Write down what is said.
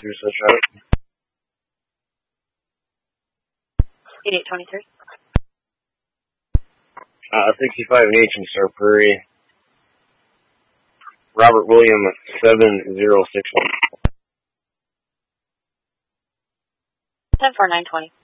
through Switch Route. 8823. 65 in H in Star Prairie. Robert William 7061. 10920.